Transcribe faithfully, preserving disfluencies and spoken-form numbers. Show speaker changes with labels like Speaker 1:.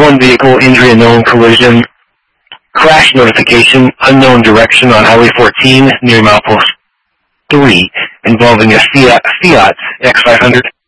Speaker 1: one vehicle, injury unknown, collision, crash notification, unknown direction on Highway fourteen near milepost three, involving a Fiat, Fiat X five hundred.